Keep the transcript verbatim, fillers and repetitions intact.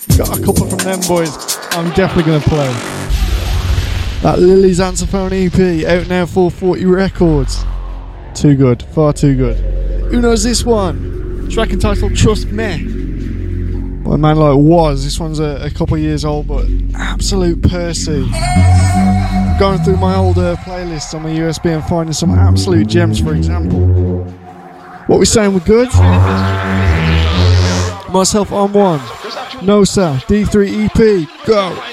Got a couple from them boys I'm definitely going to play. That Lily's Antiphone E P, out now, four forty Records. Too good, far too good. Who knows this one? Track entitled Trust Me by a man like Was. This one's a, a couple of years old, but absolute Percy. I'm going through my older playlists on my U S B and finding some absolute gems, for example. What we saying, we're good? Myself on one. No sir, D three E P, go!